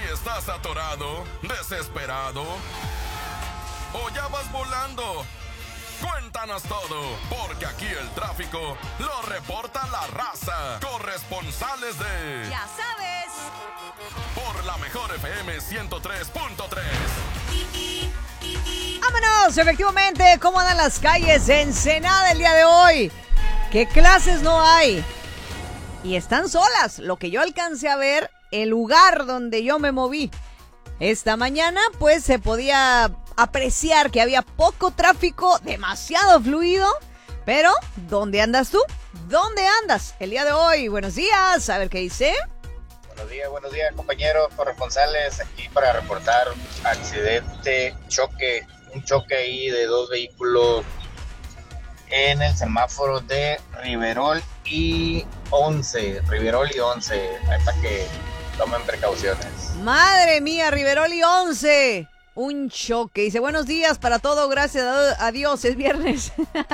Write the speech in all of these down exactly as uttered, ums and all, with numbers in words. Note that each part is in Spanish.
estás atorado, desesperado o ya vas volando, cuéntanos todo, porque aquí el tráfico lo reporta la raza. Corresponsales de... Ya sabes. Por la mejor F M ciento tres punto tres. ¡Vámonos! Efectivamente, ¿cómo andan las calles en Ensenada el día de hoy? ¿Qué clases no hay? Y están solas, lo que yo alcancé a ver, el lugar donde yo me moví. Esta mañana, pues, se podía apreciar que había poco tráfico, demasiado fluido. Pero, ¿dónde andas tú? ¿Dónde andas el día de hoy? Buenos días, a ver qué dice. Buenos días, buenos días, compañeros corresponsales, aquí para reportar accidente, choque, un choque ahí de dos vehículos en el semáforo de Riverol y once, Riverol y once, para que tomen precauciones. Madre mía, Riveroli once, un choque. Dice, buenos días para todo, gracias a Dios, es viernes.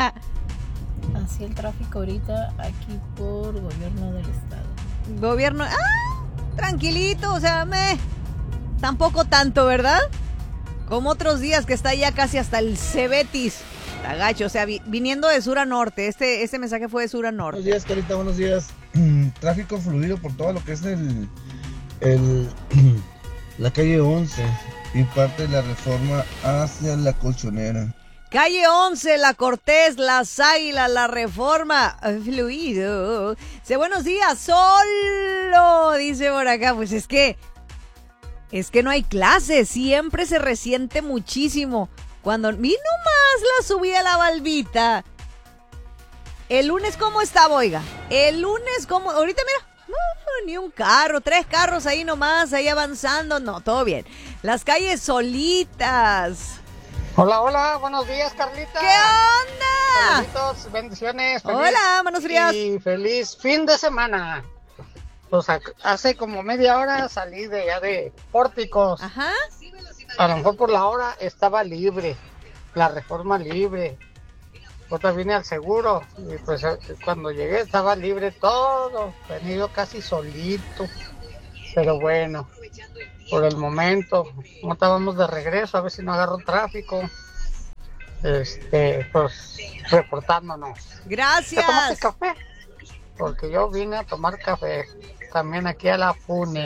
Así el tráfico ahorita aquí por gobierno del estado. Gobierno, ah, tranquilito, o sea, me, tampoco tanto, ¿verdad? Como otros días que está ya casi hasta el Cebetis. Agacho, o sea, vi, viniendo de sur a norte. Este, este mensaje fue de sur a norte. Buenos días, Carita, buenos días. Tráfico fluido por todo lo que es el, el la calle once y parte de la Reforma hacia la Colchonera. Calle once, La Cortés, Las Águilas, La Reforma, fluido. Dice, buenos días, solo, dice por acá. Pues es que, es que no hay clases, siempre se resiente muchísimo. Cuando vi nomás la subida a la Balbita. El lunes, ¿cómo estaba, oiga? El lunes, ¿cómo? Ahorita, mira, no, ni un carro, tres carros ahí nomás, ahí avanzando. No, todo bien. Las calles solitas. Hola, hola, buenos días, Carlita. ¿Qué onda? Saluditos, bendiciones. Feliz Hola, manos frías. Y feliz fin de semana. Pues hace como media hora salí de allá de Pórticos. Ajá. A lo mejor por la hora estaba libre, la Reforma libre. Otra vine al seguro y pues cuando llegué estaba libre todo, venido casi solito. Pero bueno, por el momento, no estábamos de regreso, a ver si no agarro tráfico. Este, pues reportándonos. Gracias. ¿Ya tomaste café? Porque yo vine a tomar café, también aquí a la Fune.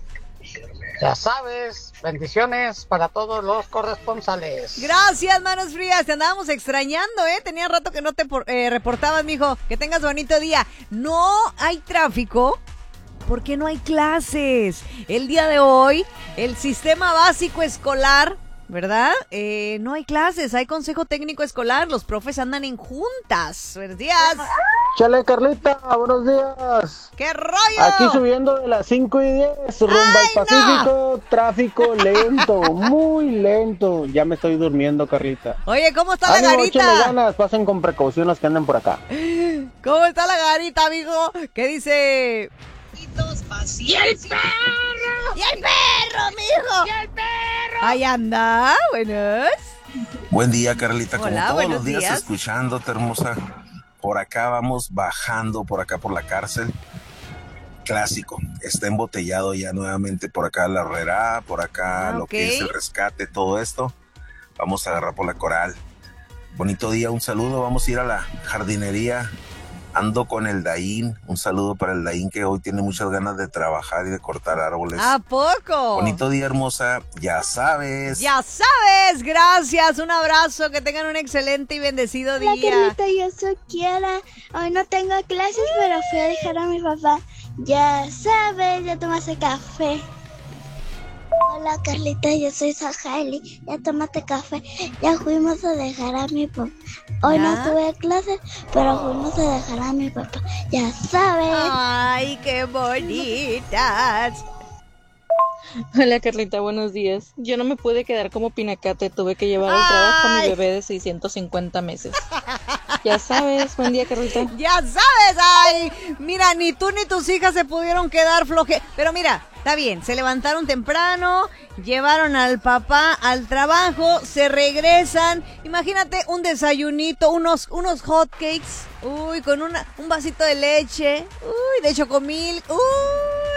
Ya sabes, bendiciones para todos los corresponsales. Gracias, manos frías, te andábamos extrañando, ¿eh? Tenía rato que no te por, eh, reportabas, mijo. Que tengas bonito día. No hay tráfico porque no hay clases. El día de hoy, el sistema básico escolar, ¿verdad? Eh, no hay clases, hay consejo técnico escolar, los profes andan en juntas. Buenos días. Chale, Carlita, buenos días. ¡Qué rollo! Aquí subiendo de las cinco y diez, rumbo al Pacífico, no. Tráfico lento, muy lento. Ya me estoy durmiendo, Carlita. Oye, ¿cómo está Ánimo, la garita? échenle ganas, pasen con precaución los que anden por acá. ¿Cómo está la garita, amigo? ¿Qué dice? ¡Y el perro! ¡Y el perro, mijo! ¡Y el perro! Ahí anda, buenos. Buen día, Carlita. Como Hola, todos los días. días escuchándote, hermosa. Por acá vamos bajando, por acá por la cárcel. Clásico, está embotellado ya nuevamente por acá la Herrera, por acá Ah, lo okay. que es el rescate, todo esto. Vamos a agarrar por la Coral. Bonito día, un saludo. Vamos a ir a la jardinería. Ando con el Daín. Un saludo para el Daín que hoy tiene muchas ganas de trabajar y de cortar árboles. ¿A poco? Bonito día, hermosa. Ya sabes. Ya sabes. Gracias. Un abrazo. Que tengan un excelente y bendecido Hola, día. Carlita, yo soy Kiara. Hoy no tengo clases, pero fui a dejar a mi papá. Ya sabes, ya tomaste café. Hola, Carlita, yo soy Sajali. Ya tomaste café. Ya fuimos a dejar a mi papá. Hoy ¿Ya? no tuve clases, pero fuimos a dejar a mi papá. Ya sabes. Ay, qué bonitas. Hola, Carlita, buenos días. Yo no me pude quedar como pinacate, tuve que llevar al trabajo a mi bebé de seiscientos cincuenta meses. Ya sabes, buen día, Carlita. Ya sabes, ay, mira, ni tú ni tus hijas se pudieron quedar floje. Pero mira, está bien, se levantaron temprano, llevaron al papá al trabajo, se regresan. Imagínate un desayunito, unos, unos hot cakes, uy, con una, un vasito de leche, uy, de chocomil, uy.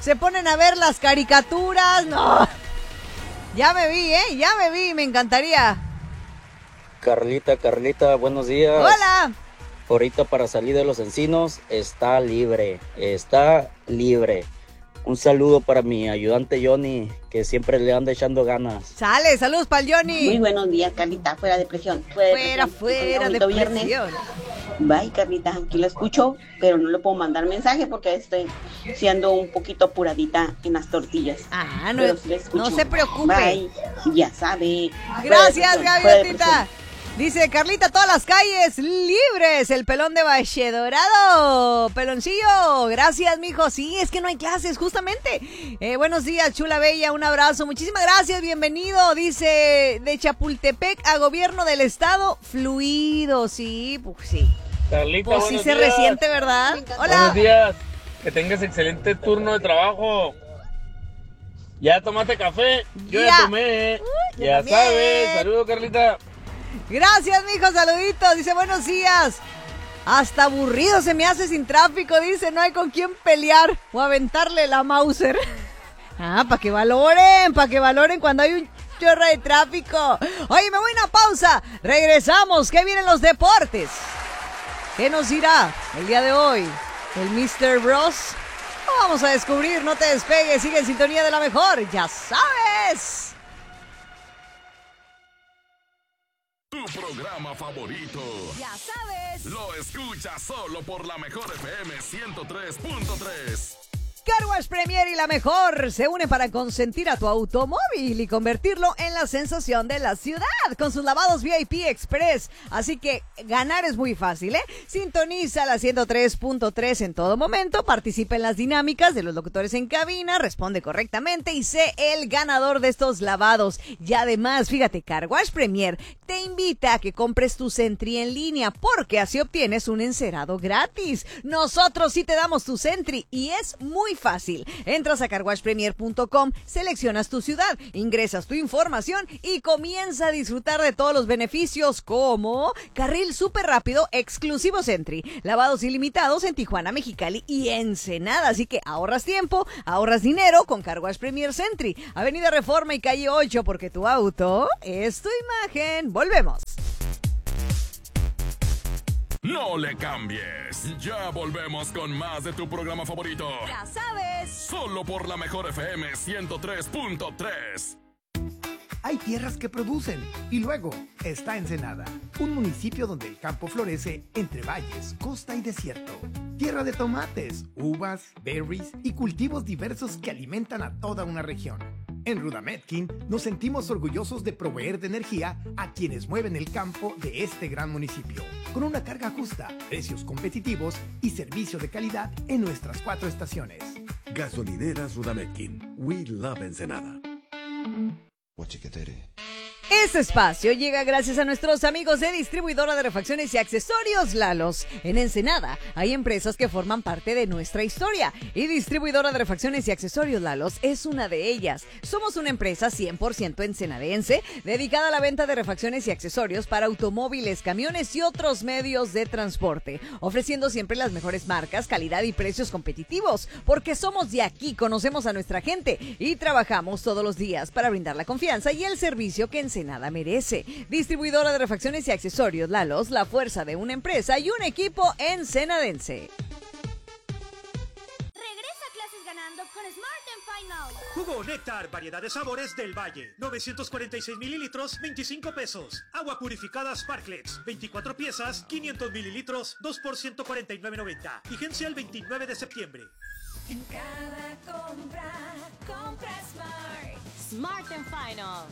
se ponen a ver las caricaturas. No. Ya me vi, ¿eh? Ya me vi, me encantaría. Carlita, Carlita, buenos días. Hola. Ahorita para salir de Los Encinos está libre, está libre. Un saludo para mi ayudante Johnny, que siempre le anda echando ganas. Sale, saludos para el Johnny. Muy buenos días, Carlita, fuera de presión. Fuera, fuera, de presión. fuera de presión. Viernes. Bye, Carlita, aquí la escucho, pero no le puedo mandar mensaje porque estoy siendo un poquito apuradita en las tortillas. Ah, no, sí no se preocupe. Bye, ya sabe. Gracias, Gaviotita. Dice Carlita, todas las calles libres, el pelón de Valle Dorado. Peloncillo, gracias, mijo. Sí, es que no hay clases, justamente. Eh, buenos días, chula bella, un abrazo. Muchísimas gracias, bienvenido. Dice, de Chapultepec a gobierno del estado, fluido. Sí, pues sí. Carlita, pues sí se días. resiente, ¿verdad? Hola. Buenos días, que tengas excelente turno de trabajo. ¿Ya tomaste café? Yo ya, ya tomé. Uh, ya también. Sabes, saludos, Carlita. Gracias, mijo, saluditos. Dice, buenos días. Hasta aburrido se me hace sin tráfico. Dice, no hay con quién pelear o aventarle la Mauser. Ah, para que valoren, para que valoren cuando hay un chorro de tráfico. Oye, me voy a una pausa. Regresamos, que vienen los deportes. ¿Qué nos dirá el día de hoy el mister Bros? Lo vamos a descubrir, no te despegues. Sigue en sintonía de la mejor, ya sabes. Tu programa favorito. Ya sabes. Lo escuchas solo por la mejor F M ciento tres punto tres. Car Wash Premier y la mejor se unen para consentir a tu automóvil y convertirlo en la sensación de la ciudad con sus lavados V I P Express. Así que ganar es muy fácil, ¿eh? Sintoniza la ciento tres punto tres en todo momento, participa en las dinámicas de los locutores en cabina, responde correctamente y sé el ganador de estos lavados. Y además, fíjate, Car Wash Premier te invita a que compres tu Sentry en línea porque así obtienes un encerado gratis. Nosotros sí te damos tu Sentry y es muy fácil. Entras a car wash premier punto com, seleccionas tu ciudad, ingresas tu información y comienza a disfrutar de todos los beneficios como carril súper rápido, exclusivo Sentry, lavados ilimitados en Tijuana, Mexicali y Ensenada. Así que ahorras tiempo, ahorras dinero con Car Wash Premier Sentry. Avenida Reforma y calle ocho, porque tu auto es tu imagen. Volvemos. No le cambies. Ya volvemos con más de tu programa favorito. Ya sabes. Solo por la mejor F M ciento tres punto tres. Hay tierras que producen y luego está Ensenada, un municipio donde el campo florece entre valles, costa y desierto. Tierra de tomates, uvas, berries y cultivos diversos que alimentan a toda una región. En Rudametkin nos sentimos orgullosos de proveer de energía a quienes mueven el campo de este gran municipio, con una carga justa, precios competitivos y servicio de calidad en nuestras cuatro estaciones. Gasolineras Rudametkin. We love Ensenada. Este espacio llega gracias a nuestros amigos de Distribuidora de Refacciones y Accesorios Lalos. En Ensenada hay empresas que forman parte de nuestra historia y Distribuidora de Refacciones y Accesorios Lalos es una de ellas. Somos una empresa cien por ciento ensenadense dedicada a la venta de refacciones y accesorios para automóviles, camiones y otros medios de transporte, ofreciendo siempre las mejores marcas, calidad y precios competitivos, porque somos de aquí, conocemos a nuestra gente y trabajamos todos los días para brindar la confianza y el servicio que Ensenada nada merece. Distribuidora de refacciones y accesorios Lalos, la fuerza de una empresa y un equipo ensenadense. Regresa a clases ganando con Smart and Final. Jugo Néctar, variedad de sabores del Valle. novecientos cuarenta y seis mililitros, veinticinco pesos. Agua purificada Sparklets, veinticuatro piezas, quinientos mililitros, dos por ciento cuarenta y nueve noventa. Vigencia el veintinueve de septiembre. En cada compra, compra Smart. Smart and Final.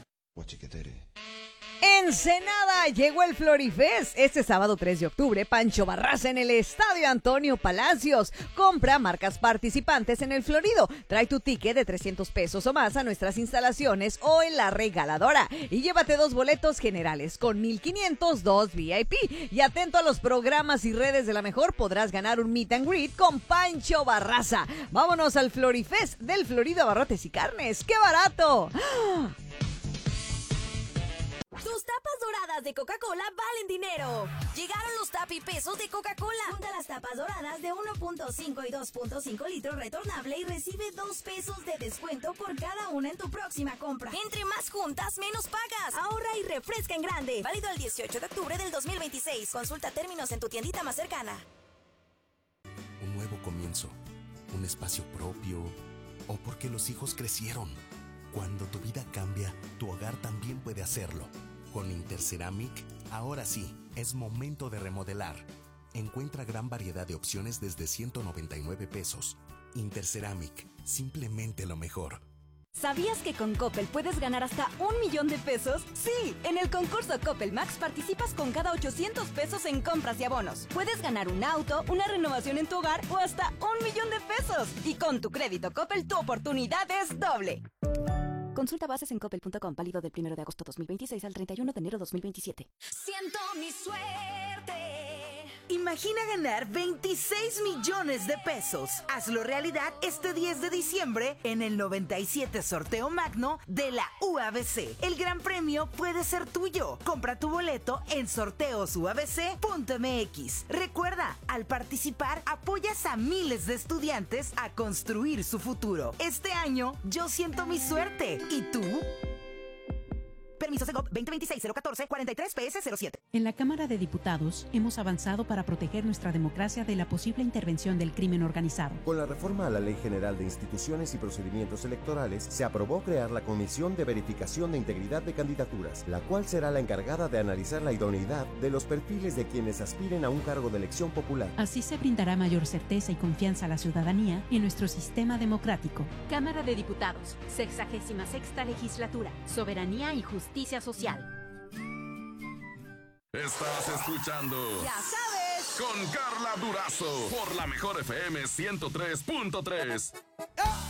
Ensenada, llegó el Florifest. Este sábado tres de octubre, Pancho Barraza en el Estadio Antonio Palacios. Compra marcas participantes en el Florido. Trae tu ticket de trescientos pesos o más a nuestras instalaciones o en la regaladora. Y llévate dos boletos generales con mil quinientos, dos V I P. Y atento a los programas y redes de la mejor, podrás ganar un meet and greet con Pancho Barraza. Vámonos al Florifest del Florido Abarrotes y Carnes. ¡Qué barato! Tus tapas doradas doradas de Coca-Cola valen dinero. Llegaron los tapipesos de Coca-Cola. Junta las tapas doradas de uno punto cinco y dos punto cinco litros retornable y recibe dos pesos de descuento por cada una en tu próxima compra. Entre más juntas, menos pagas. Ahorra y refresca en grande. Válido el dieciocho de octubre del dos mil veintiséis. Consulta términos en tu tiendita más cercana. Un nuevo comienzo, un espacio propio, o porque los hijos crecieron. Cuando tu vida cambia, tu hogar también puede hacerlo. Con Interceramic, ahora sí, es momento de remodelar. Encuentra gran variedad de opciones desde ciento noventa y nueve pesos. Interceramic, simplemente lo mejor. ¿Sabías que con Coppel puedes ganar hasta un millón de pesos? Sí, en el concurso Coppel Max participas con cada ochocientos pesos en compras y abonos. Puedes ganar un auto, una renovación en tu hogar o hasta un millón de pesos. Y con tu crédito Coppel, tu oportunidad es doble. Consulta bases en coppel punto com, válido del primero de agosto dos mil veintiséis al treinta y uno de enero dos mil veintisiete. Siento mi suerte. Imagina ganar veintiséis millones de pesos. Hazlo realidad este diez de diciembre en el noventa y siete Sorteo Magno de la U A B C. El gran premio puede ser tuyo. Compra tu boleto en sorteos u a b c punto m x. Recuerda, al participar apoyas a miles de estudiantes a construir su futuro. Este año yo siento mi suerte. ¿Y tú? Permiso Segov veinte veintiséis cero catorce cuarenta y tres P S cero siete. En la Cámara de Diputados hemos avanzado para proteger nuestra democracia de la posible intervención del crimen organizado. Con la reforma a la Ley General de Instituciones y Procedimientos Electorales, se aprobó crear la Comisión de Verificación de Integridad de Candidaturas, la cual será la encargada de analizar la idoneidad de los perfiles de quienes aspiren a un cargo de elección popular. Así se brindará mayor certeza y confianza a la ciudadanía en nuestro sistema democrático. Cámara de Diputados, sexagésima sexta legislatura, soberanía y justicia social. Estás escuchando Ya sabes con Carla Durazo por la mejor F M ciento tres punto tres. ¡Oh!